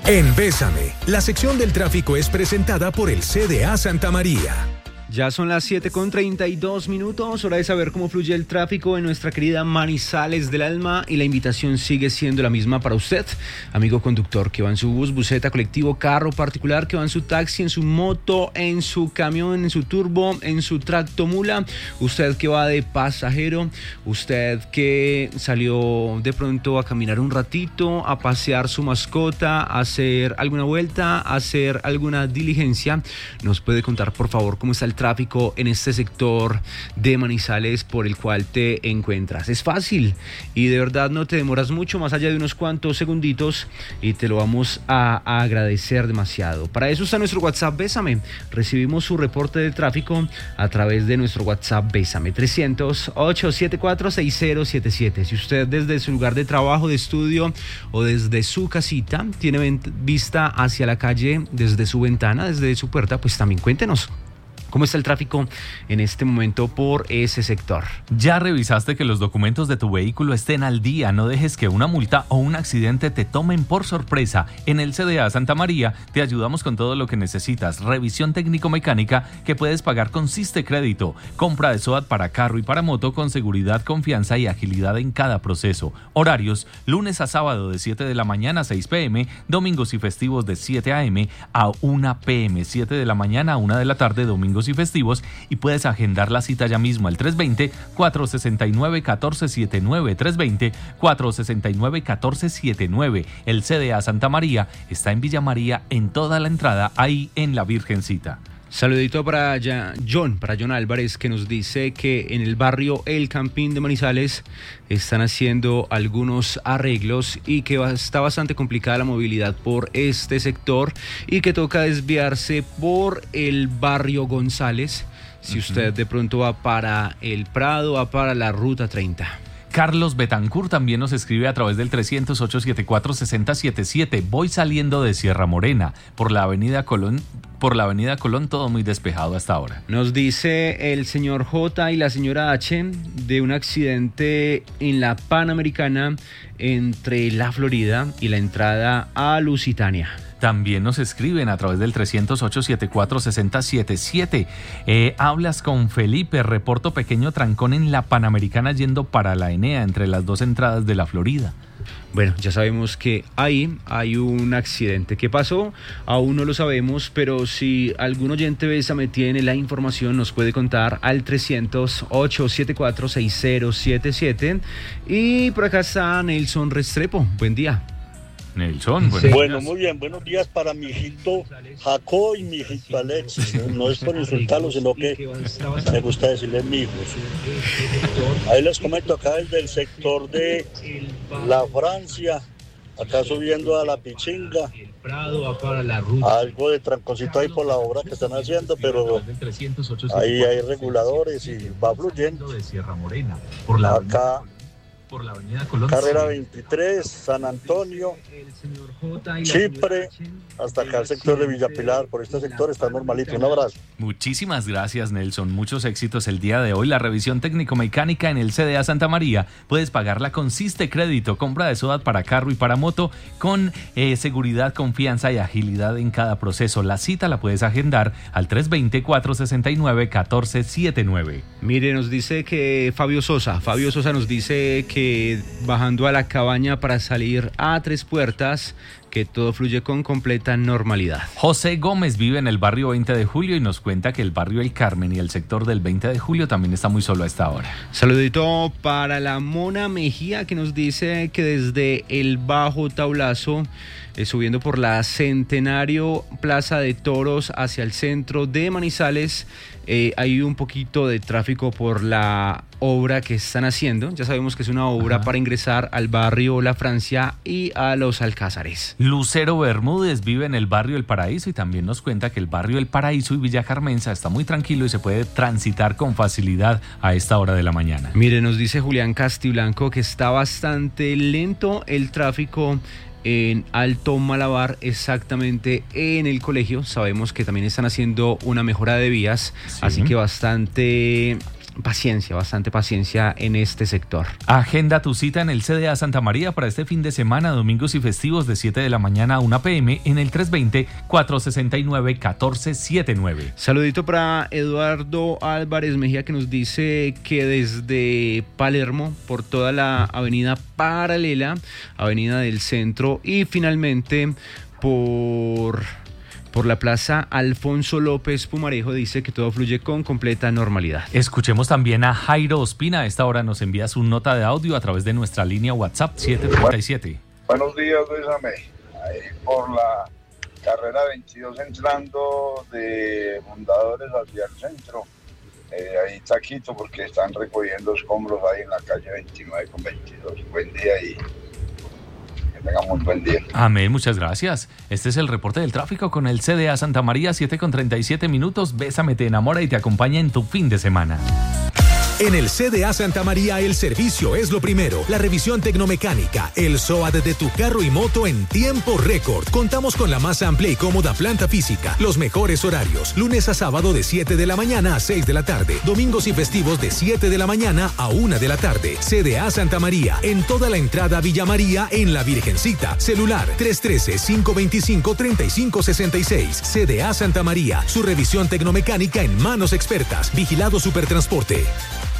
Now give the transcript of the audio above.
En Bésame, la sección del tráfico es presentada por el CDA Santa María. Ya son las 7:32, hora de saber cómo fluye el tráfico en nuestra querida Manizales del Alma, y la invitación sigue siendo la misma para usted, amigo conductor que va en su bus, buseta, colectivo, carro particular, que va en su taxi, en su moto, en su camión, en su turbo, en su tractomula, usted que va de pasajero, usted que salió de pronto a caminar un ratito, a pasear su mascota, a hacer alguna vuelta, a hacer alguna diligencia. Nos puede contar por favor cómo está el tráfico en este sector de Manizales por el cual te encuentras. Es fácil y de verdad no te demoras mucho, más allá de unos cuantos segunditos, y te lo vamos a agradecer demasiado. Para eso está nuestro WhatsApp Bésame. Recibimos su reporte de tráfico a través de nuestro WhatsApp Bésame 300-874-6077. Si usted desde su lugar de trabajo, de estudio o desde su casita tiene vista hacia la calle desde su ventana, desde su puerta, pues también cuéntenos cómo está el tráfico en este momento por ese sector. ¿Ya revisaste que los documentos de tu vehículo estén al día? No dejes que una multa o un accidente te tomen por sorpresa. En el CDA Santa María te ayudamos con todo lo que necesitas. Revisión técnico-mecánica que puedes pagar con Siste Crédito. Compra de SOAT para carro y para moto con seguridad, confianza y agilidad en cada proceso. Horarios: lunes a sábado de 7 de la mañana a 6 p.m., domingos y festivos de 7 a.m. a 1 p.m., 7 de la mañana a 1 de la tarde, domingos y festivos, y puedes agendar la cita ya mismo al 320-469-1479, 320-469-1479. El CDA Santa María está en Villa María, en toda la entrada, ahí en la Virgencita. Saludito para John Álvarez, que nos dice que en el barrio El Campín de Manizales están haciendo algunos arreglos y que está bastante complicada la movilidad por este sector y que toca desviarse por el barrio González si usted de pronto va para el Prado, va para la ruta 30. Carlos Betancourt también nos escribe a través del 300-874-6077. Voy saliendo de Sierra Morena por la avenida Colón, todo muy despejado hasta ahora. Nos dice el señor J y la señora H de un accidente en la Panamericana entre la Florida y la entrada a Lusitania. También nos escriben a través del 300-874-6077. Hablas con Felipe, reporto pequeño trancón en la Panamericana yendo para la Enea entre las dos entradas de la Florida. Bueno, ya sabemos que ahí hay un accidente. ¿Qué pasó? Aún no lo sabemos, pero si algún oyente Bésame tiene la información, nos puede contar al 300-874-6077. Y por acá está Nelson Restrepo. Buen día. Nelson, bueno, muy bien, buenos días para mi hijito Jacob y mi hijito Alexis. No es por insultarlo, sino que me gusta decirle mi hijo. Ahí les comento acá desde el sector de la Francia, acá subiendo a la Pichinga. Algo de tranconcito ahí por la obra que están haciendo, pero ahí hay reguladores y va fluyendo. Acá por la avenida Colón, carrera 23, San Antonio, Chipre, hasta acá el sector de Villa Pilar. Por este sector está normalito. Un abrazo. Muchísimas gracias, Nelson. Muchos éxitos el día de hoy. La revisión técnico-mecánica en el CDA Santa María puedes pagarla con Siste Crédito. Compra de SOAT para carro y para moto con seguridad, confianza y agilidad en cada proceso. La cita la puedes agendar al 320-469-1479. Mire, nos dice que Fabio Sosa nos dice que bajando a la cabaña para salir a Tres Puertas, que todo fluye con completa normalidad. José Gómez vive en el barrio 20 de Julio y nos cuenta que el barrio El Carmen y el sector del 20 de Julio también está muy solo a esta hora. Saludito para la Mona Mejía, que nos dice que desde el Bajo Tablazo, subiendo por la Centenario, Plaza de Toros hacia el centro de Manizales, hay un poquito de tráfico por la obra que están haciendo. Ya sabemos que es una obra para ingresar al barrio La Francia y a los Alcázares. Lucero Bermúdez vive en el barrio El Paraíso y también nos cuenta que el barrio El Paraíso y Villa Carmenza está muy tranquilo y se puede transitar con facilidad a esta hora de la mañana. Mire, nos dice Julián Castiblanco que está bastante lento el tráfico en Alto Malabar, exactamente en el colegio. Sabemos que también están haciendo una mejora de vías, sí, así que bastante paciencia, bastante paciencia en este sector. Agenda tu cita en el CDA Santa María para este fin de semana, domingos y festivos de 7 de la mañana a 1 p.m. en el 320-469-1479. Saludito para Eduardo Álvarez Mejía, que nos dice que desde Palermo, por toda la avenida paralela, avenida del centro, y finalmente por la plaza Alfonso López Pumarejo, dice que todo fluye con completa normalidad. Escuchemos también a Jairo Ospina. A esta hora nos envía su nota de audio a través de nuestra línea WhatsApp 737. Buenos días, Luis Amé. Ahí por la carrera 22 entrando de Fundadores hacia el centro. Ahí taquito porque están recogiendo escombros ahí en la calle 29 con 22. Buen día y tengamos buen día. Amén, muchas gracias. Este es el reporte del tráfico con el CDA Santa María, 7:37. Bésame, te enamora y te acompaña en tu fin de semana. En el CDA Santa María el servicio es lo primero. La revisión tecnomecánica, el SOAT de tu carro y moto en tiempo récord. Contamos con la más amplia y cómoda planta física. Los mejores horarios. Lunes a sábado de 7 de la mañana a 6 de la tarde. Domingos y festivos de 7 de la mañana a 1 de la tarde. CDA Santa María. En toda la entrada Villa María en La Virgencita. Celular 313-525-3566. CDA Santa María. Su revisión tecnomecánica en manos expertas. Vigilado Supertransporte.